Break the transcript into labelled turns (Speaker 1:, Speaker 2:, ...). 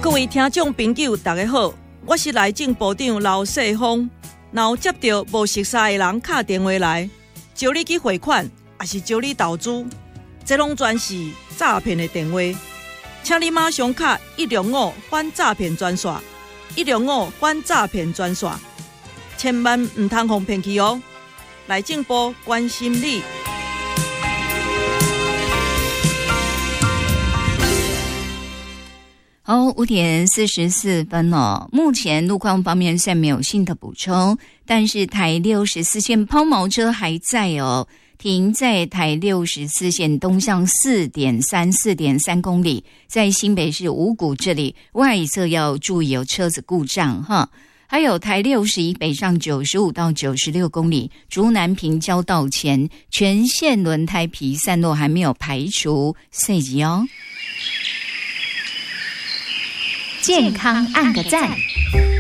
Speaker 1: 各位听众朋友大家好，我是内政部长刘世峰。若有接到无熟悉的人打电话来，招你去汇款，还是招你投资，这拢全是诈骗的电话。请你马上卡105反诈骗专线，105反诈骗专线，千万唔通互骗去哦！内政部关心你。
Speaker 2: 好，5点44分哦。目前路况方面虽然没有新的补充，但是台64线抛锚车还在哦，停在台64线东向4.3公里，在新北市五股这里外侧要注意有车子故障哈。还有台61北上95到96公里，竹南平交道前全线轮胎皮散落还没有排除，细节哦。
Speaker 3: 健康按个赞。